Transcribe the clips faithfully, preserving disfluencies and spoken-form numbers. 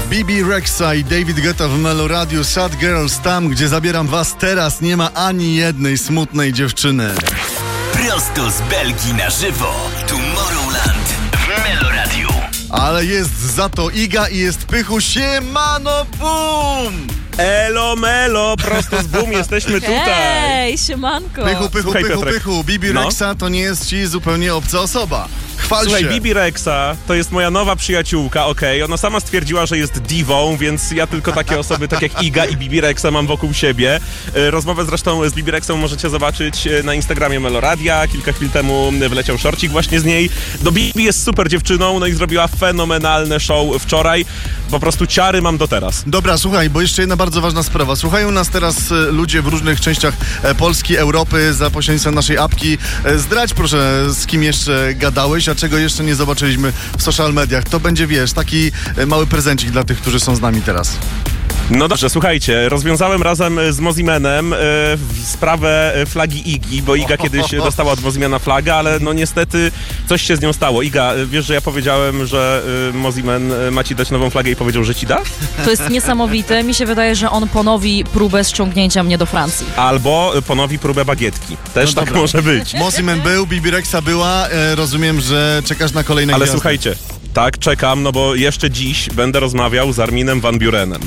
Bebe Rexha i David Guetta w Melo Radio. Sad Girls, tam gdzie zabieram was teraz, nie ma ani jednej smutnej dziewczyny. Prosto z Belgii na żywo. Tomorrowland w Melo Radio. Ale jest za to Iga i jest Pychu. Siemano, boom! Elo melo, prosto z boom, jesteśmy tutaj. Hej, siemanko. Pychu, pychu, Słuchaj, pychu, Piotrek. pychu. Bebe No. Rexha to nie jest ci zupełnie obca osoba. Chwal Słuchaj, się. Bebe Rexha to jest moja nowa przyjaciółka, okej. Ona sama stwierdziła, że jest divą, więc ja tylko takie osoby, tak jak Iga i Bebe Rexha mam wokół siebie. E, Rozmowę zresztą z Bebe Rexhą możecie zobaczyć e, na Instagramie Meloradia. Kilka chwil temu wleciał szorcik właśnie z niej. No Bebe jest super dziewczyną, no i zrobiła fenomenalne show wczoraj. Po prostu ciary mam do teraz. Dobra, słuchaj, bo jeszcze jedna bardzo ważna sprawa. Słuchają nas teraz e, ludzie w różnych częściach e, Polski, Europy za pośrednictwem naszej apki. E, zdradź proszę, z kim jeszcze gadałeś, a czego jeszcze nie zobaczyliśmy w social mediach. To będzie, wiesz, taki e, mały prezencik dla tych, którzy są z nami teraz. No dobrze, słuchajcie, rozwiązałem razem z Mozimanem e, sprawę e, flagi Igi, bo Iga kiedyś dostała od Mozimana flagę, ale no niestety coś się z nią stało. Iga, e, wiesz, że ja powiedziałem, że e, Moziman e, ma ci dać nową flagę i powiedział, że ci da? To jest niesamowite. Mi się wydaje, że on ponowi próbę ściągnięcia mnie do Francji. Albo e, ponowi próbę bagietki. Też No tak dobra. może być. Moziman był, Bebe Rexha była. E, rozumiem, że czekasz na kolejne Ale gwiazdy. słuchajcie, tak, czekam, no bo jeszcze dziś będę rozmawiał z Arminem van Burenem.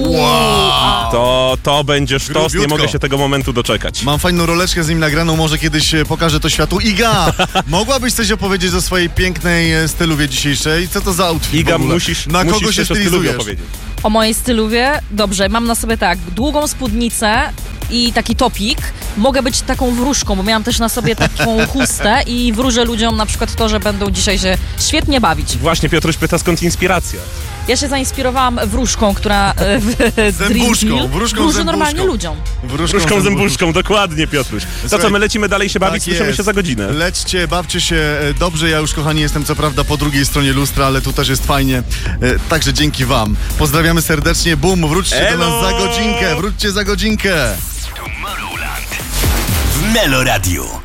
Wow! To, to będzie sztos, nie Grubiutko. mogę się tego momentu doczekać. Mam fajną roleczkę z nim nagraną, może kiedyś e, pokażę to światu. Iga, mogłabyś coś opowiedzieć o swojej pięknej e, styluwie dzisiejszej? Co to za outfit Iga, w ogóle? musisz, Na musisz kogo się coś o stylu stylizujesz? opowiedzieć. O mojej styluwie? Dobrze, mam na sobie tak, długą spódnicę i taki topik. Mogę być taką wróżką, bo miałam też na sobie taką chustę i wróżę ludziom na przykład to, że będą dzisiaj się świetnie bawić. Właśnie, Piotruś pyta, skąd inspiracja? Ja się zainspirowałam wróżką, która e, w z Zębuszką, Dream Deal wróżką wróży zębuszką. normalnie ludziom. Wróżką zębuszką, dokładnie, Piotruś. To Słuchaj, co, my lecimy dalej się bawić, tak słyszymy jest. się za godzinę. Lećcie, bawcie się e, dobrze. Ja już, kochani, jestem co prawda po drugiej stronie lustra, ale tu też jest fajnie. E, Także dzięki wam. Pozdrawiamy serdecznie. Bum, wróćcie Elo! do nas za godzinkę. Wróćcie za godzinkę. Tomorrowland w Melo Radio.